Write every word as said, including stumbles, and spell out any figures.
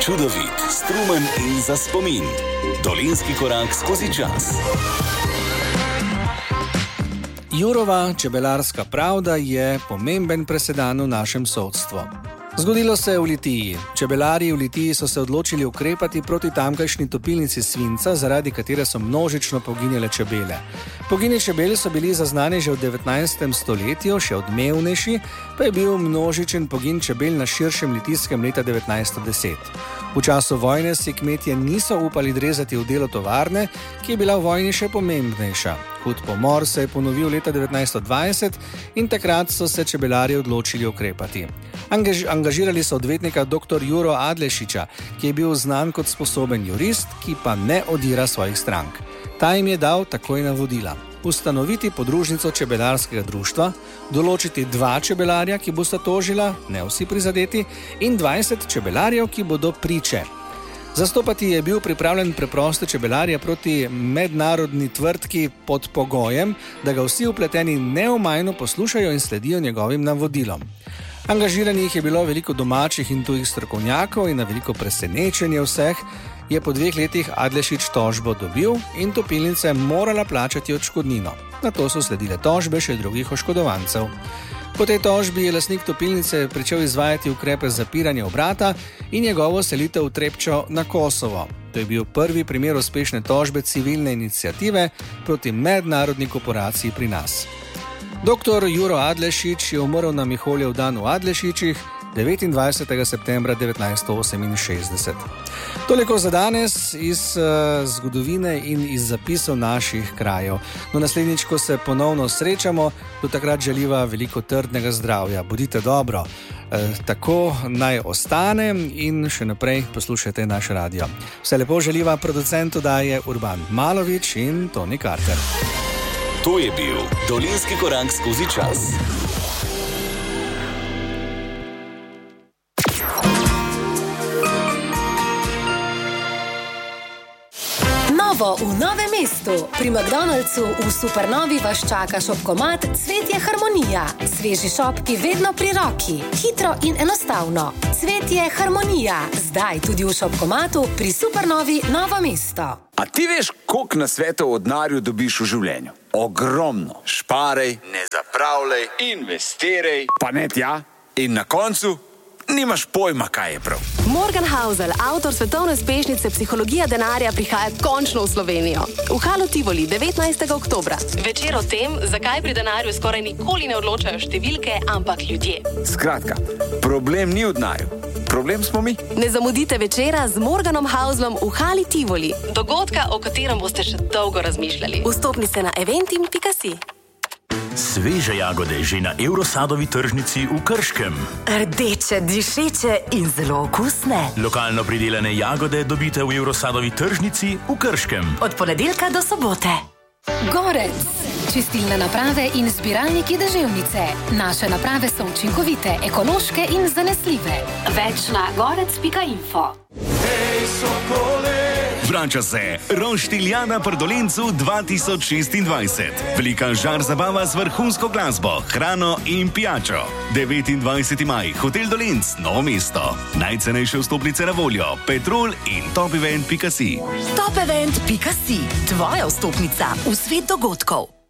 Čudovit, strumen in za spomin. Dolenjski korak skozi čas. Jurova čebelarska pravda je pomemben presedan v našem sodstvu. Zgodilo se je v Litiji. Čebelarji v Litiji so se odločili ukrepati proti tamkajšnji topilnici svinca, zaradi katere so množično poginjale čebele. Pogini čebel so bili zaznani že v devetnajstem stoletju, še odmevnejši pa je bil množičen pogin čebel na širšem Litijskem leta devetnajststo deset. V času vojne si kmetje niso upali drezati v delo tovarne, ki je bila v vojni še pomembnejša. Hud pomor se je ponovil leta devetnajststo dvajset in takrat so se čebelarji odločili ukrepati. Angaž, angažirali so odvetnika dr. Juro Adlešiča, ki je bil znan kot sposoben jurist, ki pa ne odira svojih strank. Ta jim je dal takoj navodila: ustanoviti podružnico čebelarskega društva, določiti dva čebelarja, ki bosta tožila, ne vsi prizadeti, in dvajset čebelarjev, ki bodo priče. Zastopati je bil pripravljen preproste čebelarje proti mednarodni tvrdki pod pogojem, da ga vsi vpleteni neomajno poslušajo in sledijo njegovim navodilom. Angažiranih je bilo veliko domačih in tujih strokovnjakov in na veliko presenečenje vseh je po dveh letih Adlešič tožbo dobil in topilnice morala plačati odškodnino. Nato so sledile tožbe še drugih oškodovancev. Po tej tožbi je lastnik topilnice pričel izvajati ukrepe zapiranja obrata in njegovo selitev v Trepčo na Kosovo. To je bil prvi primer uspešne tožbe civilne iniciative proti mednarodni korporaciji pri nas. doktor Juro Adlešič je umrl na Miholjev dan v Adlešičih devetindvajsetega septembra devetnajststo oseminšestdeset. Toliko za danes iz uh, zgodovine in iz zapisov naših krajev. No, naslednjič, ko se ponovno srečamo, do takrat želiva veliko trdnega zdravja. Bodite dobro. E, tako naj ostane in še naprej poslušajte naš radio. Vse lepo želiva producentu daje Urban Malovič in Toni Karter. To je bil Dolenjski korak skozi čas. Novo v Novem mestu. Pri McDonald'su v Supernovi vas čaka šopkomat Cvetje Harmonija. Sveži šop, ki vedno pri roki. Hitro in enostavno. Cvetje Harmonija. Zdaj tudi v šopkomatu pri Supernovi Novo mesto. A ti veš, koliko nasvetov od denarju dobiš v življenju? Ogromno. Šparej, ne zapravljaj, investiraj, pa ne tja. In na koncu nimaš pojma, kaj je prav. Morgan Housel, avtor svetovne uspešnice Psihologija denarja, prihaja končno v Slovenijo. V Halu Tivoli devetnajstega oktobra. Večer o tem, zakaj pri denarju skoraj nikoli ne odločajo številke, ampak ljudje. Skratka, problem ni v denarju. Problem smo mi. Ne zamudite večera z Morganom Houselom v Hali Tivoli. Dogodka, o katerem boste še dolgo razmišljali. Vstopnice na eventim pika si. Sveže jagode že na Eurosadovi tržnici v Krškem. Rdeče, dišeče in zelo okusne. Lokalno pridelane jagode dobite v Eurosadovi tržnici v Krškem. Od ponedeljka do sobote. Gorec. Čistilne naprave in zbiralniki deževnice. Naše naprave so učinkovite, ekološke in zanesljive. Več na gorec pika info. Hej, sokole! Vrača se Roštiljana pri Dolencu dva tisoč šestindvajset. Velika žar zabava z vrhunsko glasbo, hrano in pijačo. devetindvajseti maj, Hotel Dolenc, Novo mesto. Najcenejše vstopnice na voljo, Petrol in topevent pika si. topevent pika si, tvoja vstopnica v svet dogodkov.